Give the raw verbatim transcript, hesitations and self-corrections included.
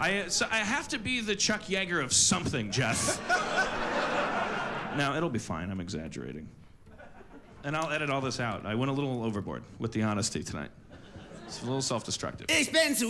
I, so I have to be the Chuck Yeager of something, Jeff. No, it'll be fine. I'm exaggerating. And I'll edit all this out. I went a little overboard with the honesty tonight. It's a little self-destructive. Ich bin zu